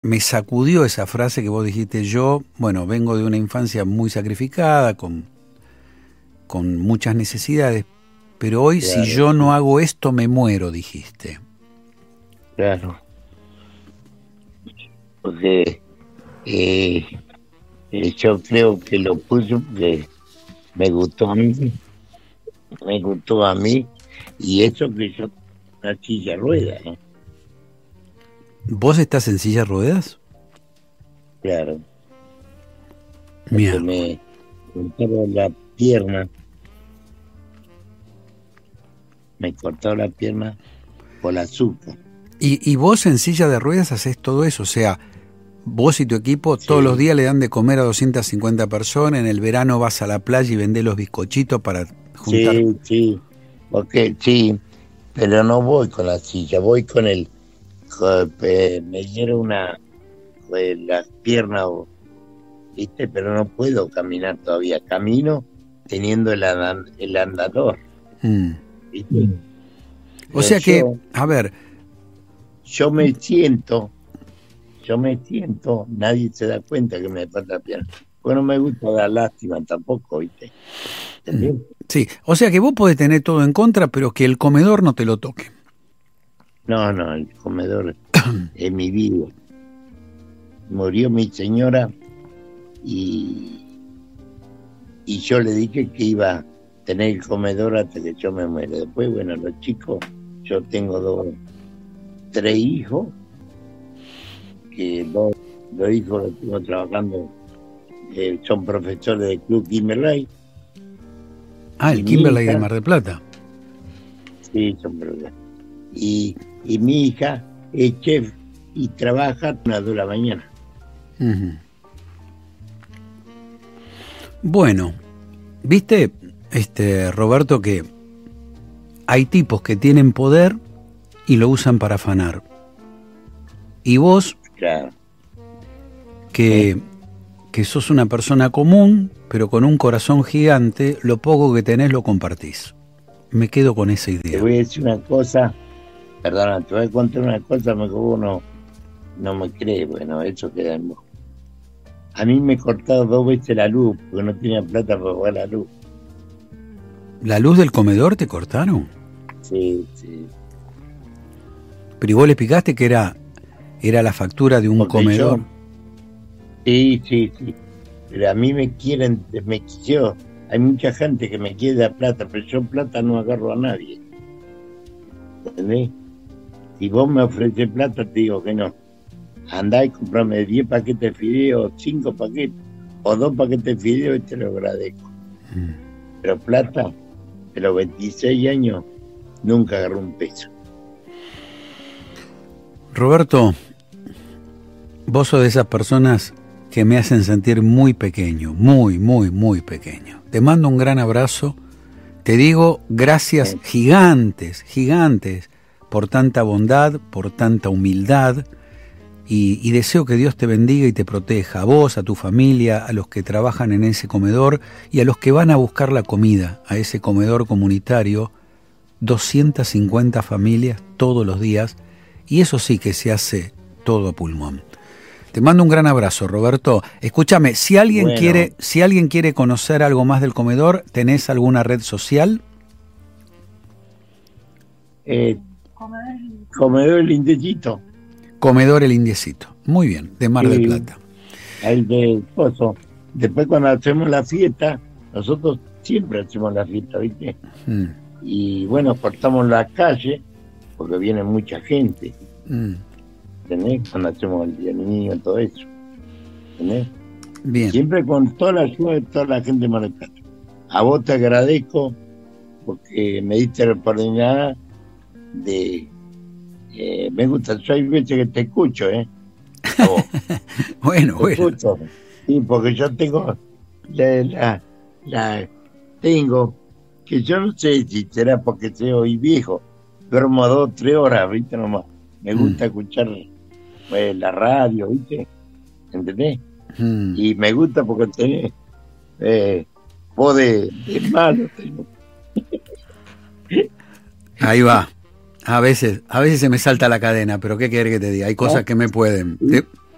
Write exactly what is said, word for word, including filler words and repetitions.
me sacudió esa frase que vos dijiste. Yo, bueno, vengo de una infancia muy sacrificada, con, con muchas necesidades, pero hoy Claro, si yo sí. no hago esto me muero, dijiste. Claro. Porque eh, eh, yo creo que lo puso porque me gustó a mí, me gustó a mí, y eso que yo una silla de ruedas, ¿eh? ¿Vos estás en silla de ruedas? Claro, porque Mira. me cortaron la pierna, me cortaron la pierna por la azúcar. Y, y vos en silla de ruedas haces todo eso, o sea, vos y tu equipo Sí. todos los días le dan de comer a doscientas cincuenta personas, en el verano vas a la playa y vendés los bizcochitos para juntar. Sí, sí, porque sí, pero no voy con la silla, voy con el, con- eh, me dieron una, pues, las piernas, ¿viste? Pero no puedo caminar todavía, camino teniendo el, andan- el andador, Mm. ¿viste? O Pero sea que, yo, a ver, yo me siento, yo me siento, nadie se da cuenta que me falta la pierna, porque no me gusta dar lástima tampoco, ¿viste? ¿Entendés? sí, o sea que vos podés tener todo en contra, pero que el comedor no te lo toque. No, no, el comedor es mi vida. Murió mi señora y, y yo le dije que iba a tener el comedor hasta que yo me muera. Después, bueno, los chicos, yo tengo dos, tres hijos, que dos, dos hijos los tengo trabajando, eh, son profesores del Club Kimberley. Ah, Y el mi Kimberley hija- de Mar del Plata. Sí, son profesores. Y, y mi hija es chef y trabaja una de la mañana. Ujú. Bueno, viste, este Roberto, que hay tipos que tienen poder y lo usan para afanar. Y vos, Claro. que, que sos una persona común, pero con un corazón gigante, lo poco que tenés lo compartís. Me quedo con esa Te idea. voy a decir una cosa, perdona, te voy a contar una cosa, mejor vos no, no me crees, bueno, eso queda en vos. A mí me he cortado dos veces la luz, porque no tenía plata para pagar la luz. ¿La luz del comedor te cortaron? Sí, sí. Pero ¿y vos le explicaste que era, era la factura de un Porque comedor? yo- sí, sí, sí. Pero a mí me quieren, me yo, hay mucha gente que me quiere dar plata, pero yo plata no agarro a nadie. ¿Entendés? Si vos me ofreces plata, te digo que no. Andá y comprame diez paquetes de fideos, cinco paquetes, o dos paquetes de fideos y te lo agradezco. Mm. Pero plata, de los veintiséis años, nunca agarré un peso. Roberto, vos sos de esas personas que me hacen sentir muy pequeño, muy, muy, muy pequeño. Te mando un gran abrazo, te digo gracias gigantes, gigantes, por tanta bondad, por tanta humildad, y, y deseo que Dios te bendiga y te proteja, a vos, a tu familia, a los que trabajan en ese comedor y a los que van a buscar la comida a ese comedor comunitario, doscientas cincuenta familias todos los días, y eso sí que se hace todo a pulmón. Te mando un gran abrazo, Roberto. Escúchame, si alguien Bueno. quiere, si alguien quiere conocer algo más del comedor, ¿tenés alguna red social? Eh, comedor el Indecito, Comedor El Indiecito. Muy bien, de Mar del Sí. Plata. el de Pozo. Después cuando hacemos la fiesta, nosotros siempre hacemos la fiesta, ¿viste? Mm, Y bueno, cortamos la calle, porque viene mucha gente, mm. ¿entendés? Cuando hacemos el Día del Niño, todo eso, ¿entendés? Bien. Siempre con toda la ayuda de toda la gente de Mar del Plata. A vos te agradezco, porque me diste la oportunidad de... eh, me gusta, yo hay veces que te escucho, ¿eh? A vos. Bueno, Te bueno. escucho. Sí, porque yo tengo la, la, la- tengo que yo no sé si será porque soy viejo, duermo dos, tres horas, viste nomás. Me gusta Mm. escuchar eh, la radio, viste, ¿entendés? Mm. Y me gusta porque tenés eh, voz de, de malo. tengo. Ahí va. A veces, a veces se me salta la cadena, pero ¿qué querés que te diga? Hay cosas que me pueden. Te,